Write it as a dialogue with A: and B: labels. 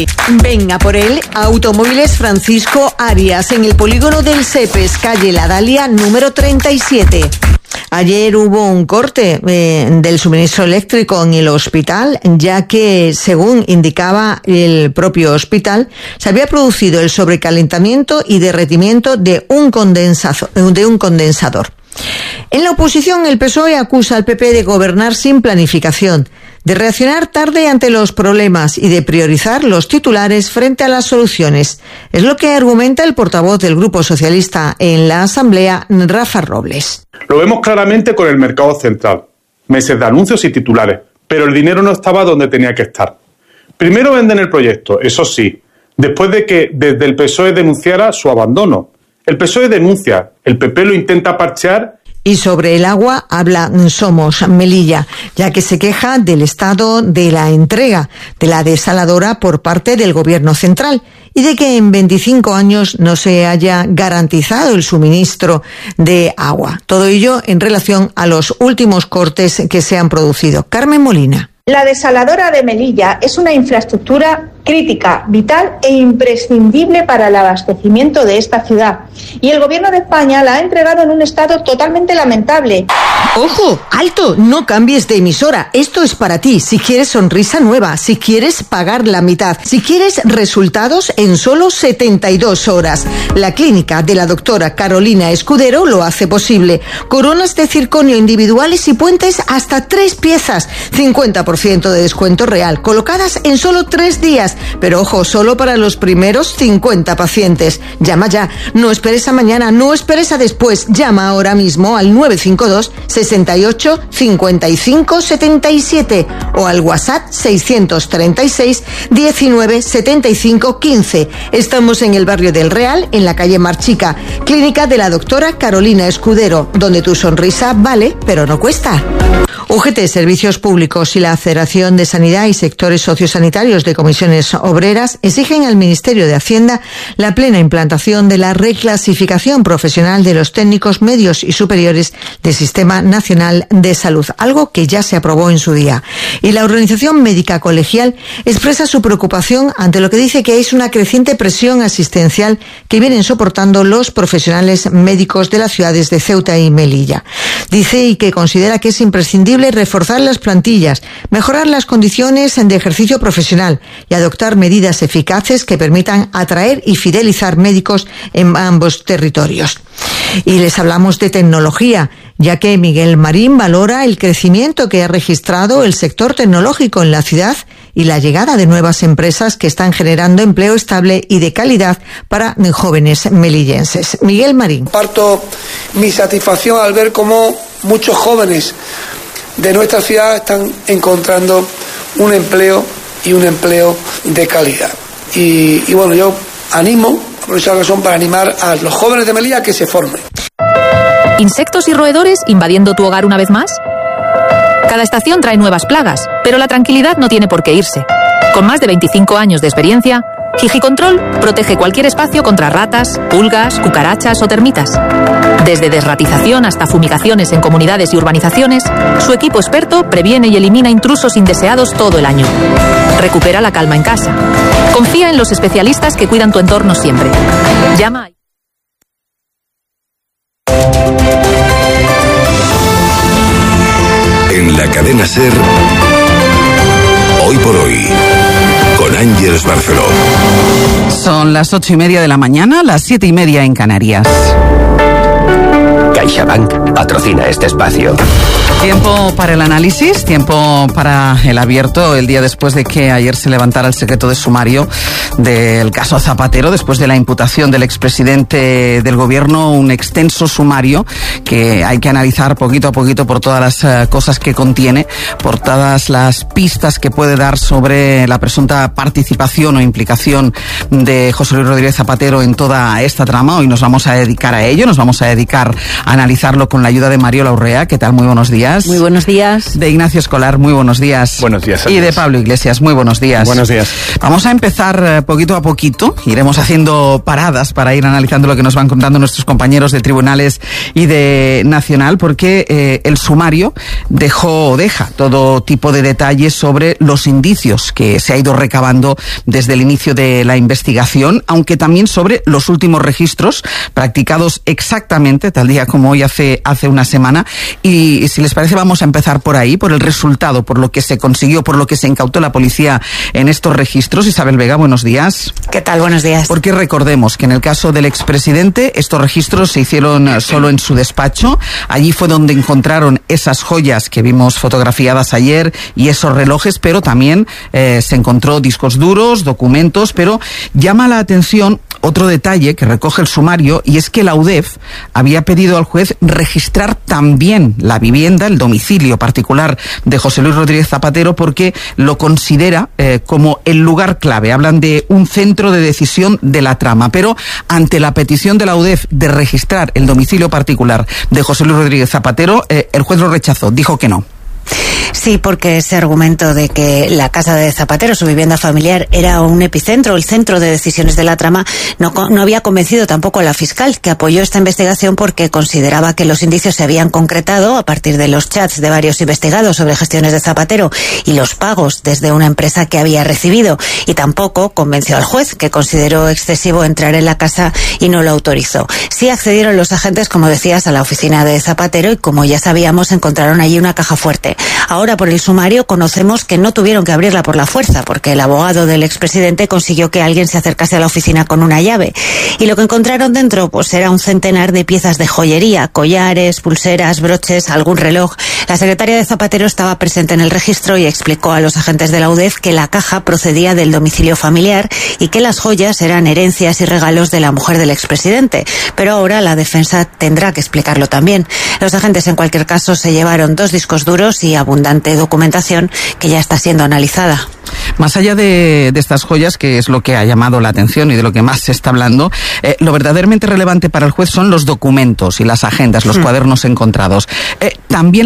A: coche. Venga por él, Automóviles Francisco Arias, en el polígono del Cepes, calle La Dalia, número 37. Ayer hubo un corte del suministro eléctrico en el hospital, ya que, según indicaba el propio hospital, se había producido el sobrecalentamiento y derretimiento de un condensador. En la oposición, el PSOE acusa al PP de gobernar sin planificación, de reaccionar tarde ante los problemas y de priorizar los titulares frente a las soluciones. Es lo que argumenta el portavoz del Grupo Socialista en la Asamblea, Rafa Robles.
B: Lo vemos claramente con el mercado central. Meses de anuncios y titulares, pero el dinero no estaba donde tenía que estar. Primero venden el proyecto, eso sí, después de que desde el PSOE denunciara su abandono. El PSOE denuncia, el PP lo intenta parchear.
A: Y sobre el agua habla Somos Melilla, ya que se queja del estado de la entrega de la desaladora por parte del Gobierno central y de que en 25 años no se haya garantizado el suministro de agua. Todo ello en relación a los últimos cortes que se han producido. Carmen Molina.
C: La desaladora de Melilla es una infraestructura crítica, vital e imprescindible para el abastecimiento de esta ciudad. Y el Gobierno de España la ha entregado en un estado totalmente lamentable.
A: ¡Ojo! ¡Alto! No cambies de emisora. Esto es para ti. Si quieres sonrisa nueva, si quieres pagar la mitad, si quieres resultados en solo 72 horas. La clínica de la doctora Carolina Escudero lo hace posible. Coronas de circonio individuales y puentes hasta 3 piezas. 50% de descuento real, colocadas en solo 3 días. Pero ojo, solo para los primeros 50 pacientes. Llama ya, no esperes a mañana, no esperes a después. Llama ahora mismo al 952 68 55 77 o al WhatsApp 636 19 75 15. Estamos en el barrio del Real, en la calle Marchica. Clínica de la doctora Carolina Escudero, donde tu sonrisa vale, pero no cuesta. UGT, Servicios Públicos y la Federación de Sanidad y sectores sociosanitarios de comisiones obreras exigen al Ministerio de Hacienda la plena implantación de la reclasificación profesional de los técnicos medios y superiores del Sistema Nacional de Salud, algo que ya se aprobó en su día. Y la Organización Médica Colegial expresa su preocupación ante lo que dice que es una creciente presión asistencial que vienen soportando los profesionales médicos de las ciudades de Ceuta y Melilla. Dice y que considera que es imprescindible reforzar las plantillas, mejorar las condiciones de ejercicio profesional y adoptar medidas eficaces que permitan atraer y fidelizar médicos en ambos territorios. Y les hablamos de tecnología, ya que Miguel Marín valora el crecimiento que ha registrado el sector tecnológico en la ciudad y la llegada de nuevas empresas que están generando empleo estable y de calidad para jóvenes melillenses. Miguel Marín.
D: Comparto mi satisfacción al ver cómo muchos jóvenes de nuestra ciudad están encontrando un empleo y un empleo de calidad. Y bueno, yo aprovecho la razón para animar a los jóvenes de Melilla que se formen.
E: ¿Insectos y roedores invadiendo tu hogar una vez más? Cada estación trae nuevas plagas, pero la tranquilidad no tiene por qué irse. Con más de 25 años de experiencia, Gigicontrol protege cualquier espacio contra ratas, pulgas, cucarachas o termitas. Desde desratización hasta fumigaciones en comunidades y urbanizaciones, su equipo experto previene y elimina intrusos indeseados todo el año. Recupera la calma en casa. Confía en los especialistas que cuidan tu entorno siempre. Llama.
F: En la cadena SER, Hoy por Hoy, con Ángeles Barceló.
G: Son las 8:30 de la mañana, las 7:30 en Canarias.
H: CaixaBank patrocina este espacio.
G: Tiempo para el análisis, tiempo para el abierto, el día después de que ayer se levantara el secreto de sumario del caso Zapatero, después de la imputación del expresidente del gobierno, un extenso sumario que hay que analizar poquito a poquito por todas las cosas que contiene, por todas las pistas que puede dar sobre la presunta participación o implicación de José Luis Rodríguez Zapatero en toda esta trama. Hoy nos vamos a dedicar a ello, nos vamos a dedicar a analizarlo con la ayuda de Mariola Urrea. ¿Qué tal? Muy buenos días. días.
I: Muy buenos días.
G: De Ignacio Escolar, muy buenos días.
J: Buenos días.
G: Y de Pablo Iglesias, muy buenos días.
J: Buenos días.
G: Vamos a empezar poquito a poquito. Iremos haciendo paradas para ir analizando lo que nos van contando nuestros compañeros de tribunales y de Nacional, porque el sumario deja todo tipo de detalles sobre los indicios que se ha ido recabando desde el inicio de la investigación, aunque también sobre los últimos registros practicados exactamente tal día como hoy hace una semana. Y si les parece, vamos a empezar por ahí, por el resultado, por lo que se consiguió, por lo que se incautó la policía en estos registros. Isabel Vega, buenos días.
K: ¿Qué tal? Buenos días.
G: Porque recordemos que en el caso del expresidente estos registros se hicieron solo en su despacho. Allí fue donde encontraron esas joyas que vimos fotografiadas ayer y esos relojes, pero también se encontró discos duros, documentos, pero llama la atención otro detalle que recoge el sumario, y es que la UDEF había pedido al juez registrar también la vivienda, el domicilio particular de José Luis Rodríguez Zapatero, porque lo considera como el lugar clave. Hablan de un centro de decisión de la trama, pero ante la petición de la UDEF de registrar el domicilio particular de José Luis Rodríguez Zapatero, el juez lo rechazó, dijo que no.
K: Sí, porque ese argumento de que la casa de Zapatero, su vivienda familiar, era un epicentro, el centro de decisiones de la trama, no había convencido tampoco a la fiscal, que apoyó esta investigación porque consideraba que los indicios se habían concretado a partir de los chats de varios investigados sobre gestiones de Zapatero y los pagos desde una empresa que había recibido. Y tampoco convenció al juez, que consideró excesivo entrar en la casa y no lo autorizó. Sí accedieron los agentes, como decías, a la oficina de Zapatero y, como ya sabíamos, encontraron allí una caja fuerte. Ahora, por el sumario, conocemos que no tuvieron que abrirla por la fuerza, porque el abogado del expresidente consiguió que alguien se acercase a la oficina con una llave. Y lo que encontraron dentro, pues era un centenar de piezas de joyería, collares, pulseras, broches, algún reloj. La secretaria de Zapatero estaba presente en el registro y explicó a los agentes de la UDEF que la caja procedía del domicilio familiar y que las joyas eran herencias y regalos de la mujer del expresidente. Pero ahora la defensa tendrá que explicarlo también. Los agentes, en cualquier caso, se llevaron 2 discos duros y abundante documentación que ya está siendo analizada.
G: Más allá de estas joyas, que es lo que ha llamado la atención y de lo que más se está hablando, lo verdaderamente relevante para el juez son los documentos y las agendas, los cuadernos encontrados. También